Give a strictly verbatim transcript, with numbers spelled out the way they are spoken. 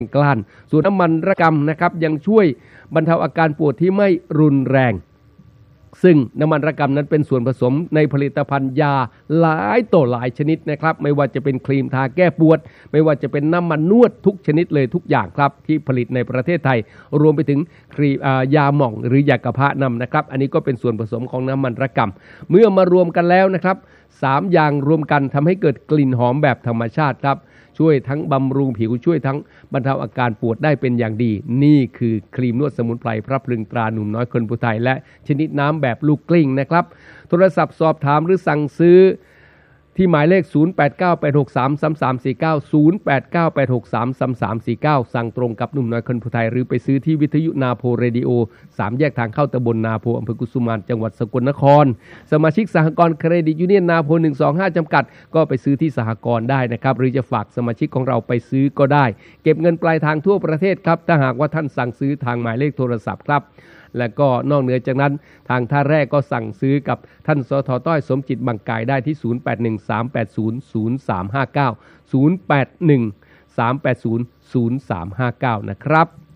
กล้านส่วนน้ำมันระกำนะครับยังช่วยบรรเทาอาการปวดที่ไม่รุนแรงซึ่งน้ำมันระกำนั้นเป็นส่วนผสมในผลิตภัณฑ์ยาหลายต่อหลายชนิดนะครับไม่ว่าจะเป็นครีมทาแก้ปวดไม่ว่าจะเป็นน้ำมันนวดทุกชนิดเลยทุกอย่างครับที่ผลิตในประเทศไทยรวมไปถึงครีมยาหม่องหรือยากระเพาะนำนะครับอันนี้ก็เป็นส่วนผสมของน้ำมันระกำเมื่อมารวมกันแล้วนะครับสามอย่างรวมกันทำให้เกิดกลิ่นหอมแบบธรรมชาติครับช่วยทั้งบำรุงผิวช่วยทั้งบรรเทาอาการปวดได้เป็นอย่างดีนี่คือครีมนวดสมุนไพรพระพลึงตราหนุ่มน้อยคนภูไทยและชนิดน้ำแบบลูกกลิ้งนะครับโทรศัพท์สอบถามหรือสั่งซื้อที่หมายเลขศูนย์ แปด เก้า แปด หก สาม สาม สาม สี่ เก้า ศูนย์ แปด เก้า แปด หก สาม สาม สาม สี่ เก้าสั่งตรงกับหนุ่มน้อยคนภูไทยหรือไปซื้อที่วิทยุนาโพเรดิโอสามแยกทางเข้าตำบลนาโพอำเภอกุสุมานจังหวัดสกลนครสมาชิกสหกรณ์เครดิตยูเนียนนาโพหนึ่งสองห้าจำกัดก็ไปซื้อที่สหกรณ์ได้นะครับหรือจะฝากสมาชิกของเราไปซื้อก็ได้เก็บเงินปลายทางทั่วประเทศครับถ้าหากว่าท่านสั่งซื้อทางหมายเลขโทรศัพท์ครับและก็นอกเหนือจากนั้นทางท่าแรกก็สั่งซื้อกับท่านสท.ต้อยสมจิตบังกายได้ที่ศูนย์ แปด หนึ่ง สาม แปด ศูนย์ ศูนย์ สาม ห้า เก้า ศูนย์ แปด หนึ่ง สาม แปด ศูนย์ ศูนย์ สาม ห้า เก้านะครับ